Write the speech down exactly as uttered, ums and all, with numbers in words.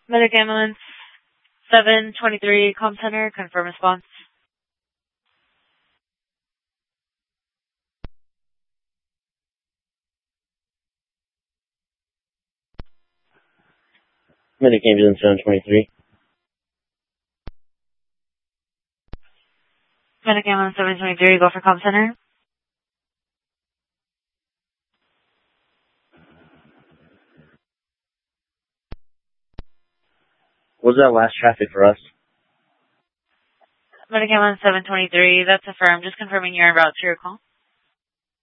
Medic Ambulance seven twenty-three, Com Center, confirm response. Medic Ambulance seven twenty-three. Medic Ambulance seven twenty-three, go for Com Center. What was that last traffic for us? Medic Ambulance seven twenty-three, that's affirmed. Just confirming you're en route to your call.